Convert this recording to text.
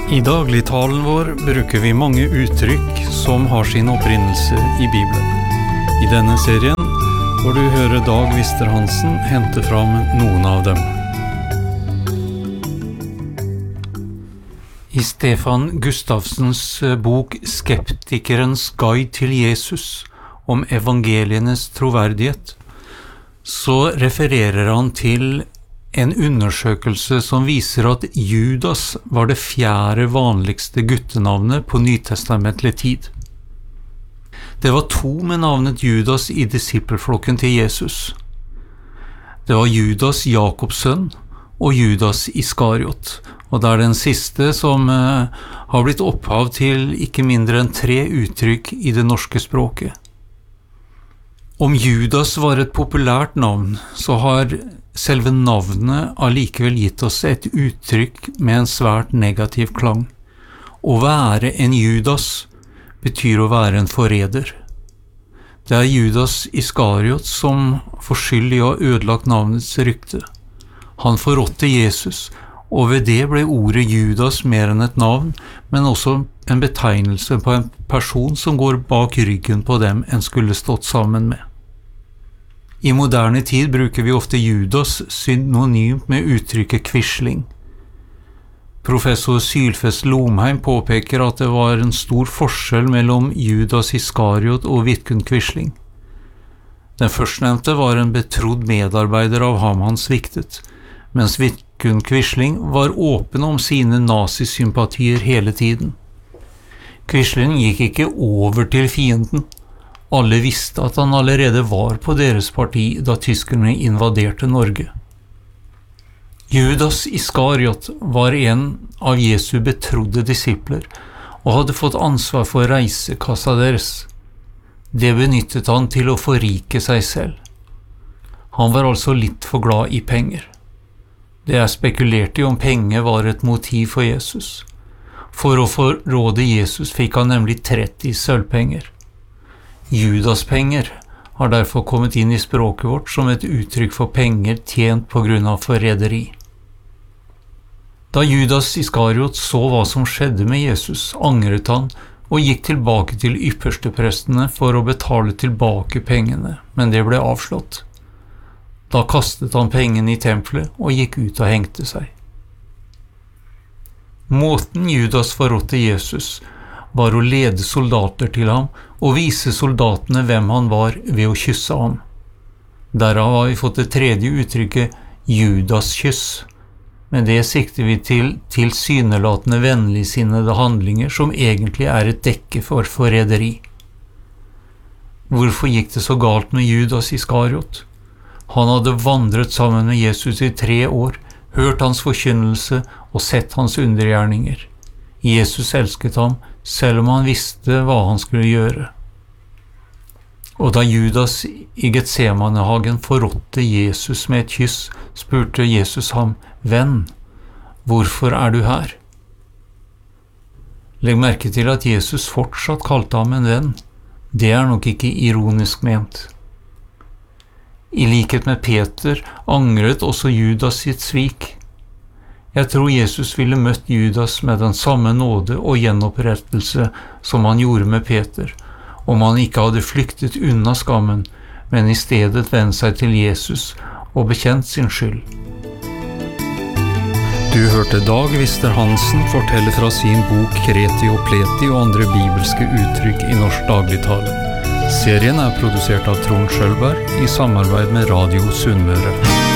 I dagligtalen vår bruker vi mange uttrykk som har sin opprinnelse i Bibelen. I denne serien får du høre Dag Vister Hansen hente fram noen av dem. I Stefan Gustafsens bok Skeptikerens guide til Jesus om evangelienes troverdighet, så refererer han til en undersøkelse som viser at Judas var det 4. vanligste guttenavnet på nytestamentlig tid. Det var 2 med navnet Judas i disippelflokken til Jesus. Det var Judas Jakobs sønn og Judas Iskariot, og det er den siste som har blitt opphav til ikke mindre enn 3 uttrykk i det norske språket. Om Judas var et populært navn, så har selve navnet allikevel gitt oss et uttrykk med en svært negativ klang. Å være en Judas betyr å være en forræder. Det er Judas Iskariot som får skyld i å ha ødelagt navnets rykte. Han forrådte Jesus, og ved det ble ordet Judas mer enn et navn, men også en betegnelse på en person som går bak ryggen på dem en skulle stått sammen med. I moderne tid bruker vi ofte Judas synonymt med uttrykket quisling. Professor Sylfest Lomheim påpeker at det var en stor forskjell mellom Judas Iskariot og Vidkun Quisling. Den førstnevnte var en betrodd medarbeider av ham han sviktet, mens Vidkun Quisling var åpen om sine nazisympatier hele tiden. Quisling gikk ikke over til fienden. Alle visste at han allerede var på deres parti da tyskerne invaderte Norge. Judas Iskariot var en av Jesu betrodde disipler og hadde fått ansvar for reisekassa deres. Det benyttet han til å forrike seg selv. Han var altså litt for glad i penger. Det er spekulert i om penger var et motiv for Jesus. For å forråde Jesus fikk han nemlig 30 sølvpenger. Judaspenger har derfor kommet inn i språket vårt som et uttrykk for penger tjent på grunn av forræderi. Da Judas Iskariot så hva som skjedde med Jesus, angret han og gikk tilbake til yppersteprestene for å betale tilbake pengene, men det ble avslått. Da kastet han pengene i tempelet og gikk ut og hengte seg. Måten Judas forrådte Jesus var å lede soldater til ham og vise soldatene hvem han var ved å kysse ham. Derav har vi fått det 3. uttrykket Judas-kyss, men det sikter vi til tilsynelatende vennligsinnede handlinger som egentlig er et dekke for forræderi. Hvorfor gikk det så galt med Judas Iskariot? Han hadde vandret sammen med Jesus i 3 år, hørt hans forkynnelse og sett hans undergjerninger. Jesus elsket ham, selv om han visste hva han skulle gjøre. Og da Judas i Getsemanehagen forrådte Jesus med et kyss, spurte Jesus ham, «Venn, hvorfor er du her?» Legg merke til at Jesus fortsatt kalte ham en venn. Det er nok ikke ironisk ment. I likhet med Peter angret også Judas sitt svik. Jeg tror Jesus ville møtt Judas med den samme nåde og gjenopprettelse som han gjorde med Peter, om han ikke hadde flyktet unna skammen, men i stedet vendt seg til Jesus og bekjent sin skyld. Du hørte Dag Vister Hansen fortelle fra sin bok Kreti og Pleti og andre bibelske uttrykk i norsk dagligtale. Serien er produsert av Trond Skjølberg i samarbeid med Radio Sunnmøre.